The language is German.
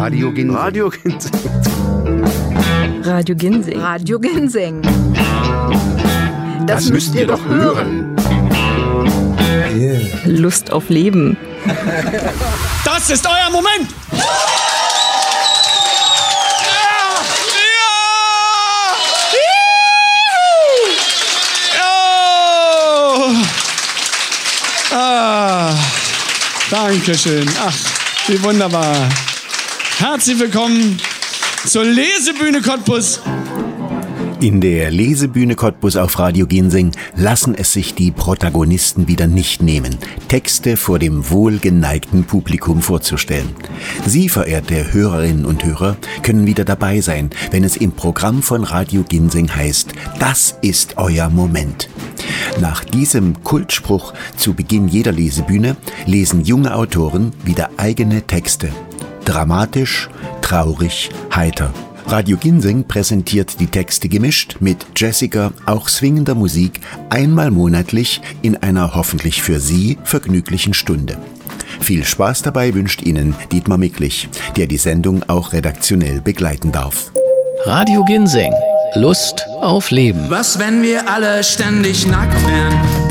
Radio Ginseng. Radio Ginseng. Radio Ginseng. Radio Ginseng. Das müsst ihr doch hören. Yeah. Lust auf Leben. Das ist euer Moment! Dankeschön. Ach, wie wunderbar. Herzlich willkommen zur Lesebühne Cottbus. In der Lesebühne Cottbus auf Radio Ginseng lassen es sich die Protagonisten wieder nicht nehmen, Texte vor dem wohlgeneigten Publikum vorzustellen. Sie, verehrte Hörerinnen und Hörer, können wieder dabei sein, wenn es im Programm von Radio Ginseng heißt, das ist euer Moment. Nach diesem Kultspruch zu Beginn jeder Lesebühne lesen junge Autoren wieder eigene Texte. Dramatisch, traurig, heiter. Radio Ginseng präsentiert die Texte gemischt mit jazziger, auch swingender Musik einmal monatlich in einer hoffentlich für Sie vergnüglichen Stunde. Viel Spaß dabei wünscht Ihnen Dietmar Micklich, der die Sendung auch redaktionell begleiten darf. Radio Ginseng. Lust auf Leben. Was, wenn wir alle ständig nackt wären?